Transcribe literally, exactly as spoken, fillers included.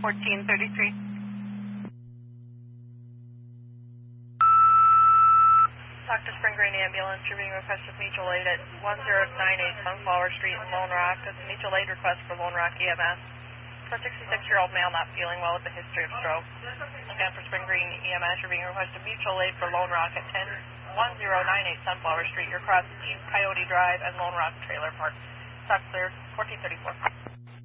fourteen thirty-three. Talk to Spring Green Ambulance. You're being requested mutual aid at one zero nine eight Sunflower Street in Lone Rock. That's a mutual aid request for Lone Rock E M S. For a sixty-six-year-old male not feeling well with a history of stroke. Again, for Spring Green E M S, you're being requested mutual aid for Lone Rock at one zero nine eight Sunflower Street. You're across East Coyote Drive and Lone Rock Trailer Park. Stock cleared, fourteen thirty-four.